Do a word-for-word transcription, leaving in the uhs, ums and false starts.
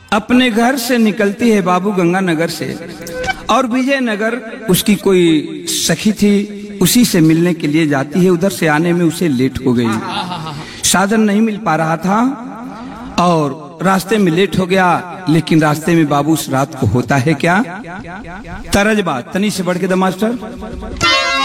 अपने घर से निकलती है बाबू गंगानगर से, और विजयनगर उसकी कोई सखी थी, उसी से मिलने के लिए जाती है। उधर से आने में उसे लेट हो गई, साधन नहीं मिल पा रहा था और रास्ते में लेट हो गया। लेकिन रास्ते में बाबू उस रात को होता है क्या? तरज बात तनी से बढ़ के द मास्टर।